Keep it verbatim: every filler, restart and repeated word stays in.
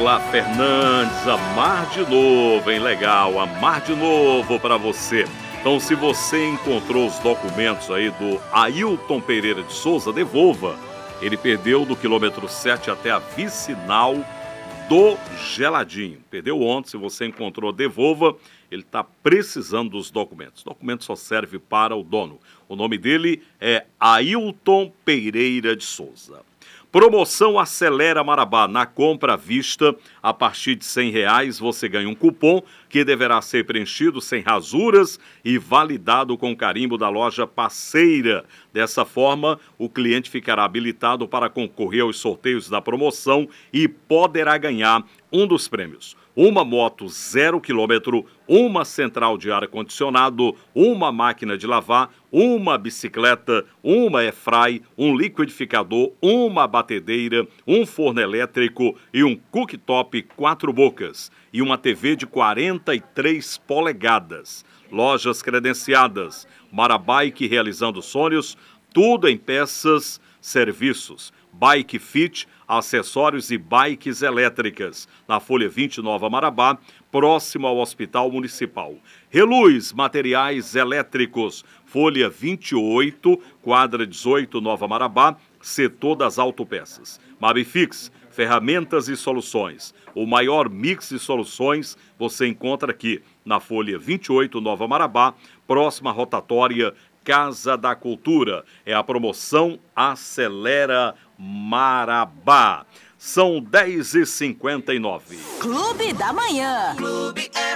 Carla Fernandes, amar de novo, hein? Legal, amar de novo para você. Então, se você encontrou os documentos aí do Ailton Pereira de Souza, devolva. Ele perdeu do quilômetro sete até a vicinal do Geladinho. Perdeu ontem, se você encontrou, devolva. Ele está precisando dos documentos. O documento só serve para o dono. O nome dele é Ailton Pereira de Souza. Promoção Acelera Marabá. Na compra à vista, a partir de cem reais, você ganha um cupom que deverá ser preenchido sem rasuras e validado com carimbo da loja parceira. Dessa forma, o cliente ficará habilitado para concorrer aos sorteios da promoção e poderá ganhar um dos prêmios: uma moto zero quilômetro, uma central de ar-condicionado, uma máquina de lavar, uma bicicleta, uma airfry, um liquidificador, uma batedeira, um forno elétrico e um cooktop quatro bocas e uma T V de quarenta e três polegadas. Lojas credenciadas, Marabike realizando sonhos, tudo em peças, serviços, Bike Fit, acessórios e bikes elétricas, na Folha vinte, Nova Marabá, próximo ao Hospital Municipal. Reluz Materiais Elétricos, Folha vinte e oito, quadra dezoito, Nova Marabá, setor das autopeças. Mabifix, ferramentas e soluções. O maior mix de soluções você encontra aqui, na Folha vinte e oito, Nova Marabá, próxima rotatória Casa da Cultura. É a promoção Acelera Marabá. São dez e cinquenta e nove. Clube da Manhã. Clube